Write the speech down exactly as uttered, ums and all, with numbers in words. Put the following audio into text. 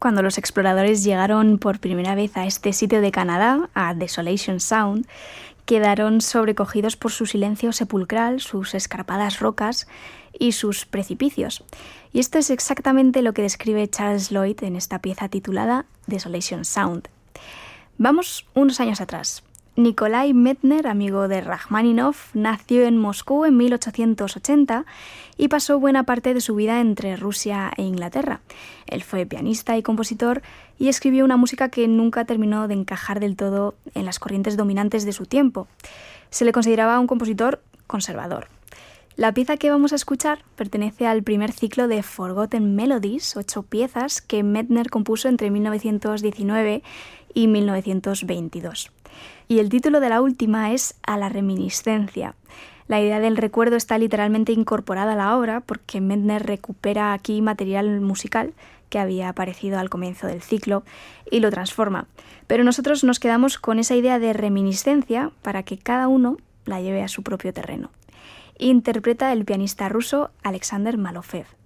Cuando los exploradores llegaron por primera vez a este sitio de Canadá, a Desolation Sound, quedaron sobrecogidos por su silencio sepulcral, sus escarpadas rocas y sus precipicios. Y esto es exactamente lo que describe Charles Lloyd en esta pieza titulada Desolation Sound. Vamos unos años atrás. Nikolai Medtner, amigo de Rachmaninoff, nació en Moscú en mil ochocientos ochenta y pasó buena parte de su vida entre Rusia e Inglaterra. Él fue pianista y compositor y escribió una música que nunca terminó de encajar del todo en las corrientes dominantes de su tiempo. Se le consideraba un compositor conservador. La pieza que vamos a escuchar pertenece al primer ciclo de Forgotten Melodies, ocho piezas que Medtner compuso entre mil novecientos diecinueve y mil novecientos veintidós. Y el título de la última es A la reminiscencia. La idea del recuerdo está literalmente incorporada a la obra porque Medtner recupera aquí material musical que había aparecido al comienzo del ciclo y lo transforma. Pero nosotros nos quedamos con esa idea de reminiscencia para que cada uno la lleve a su propio terreno. Interpreta el pianista ruso Alexander Malofev.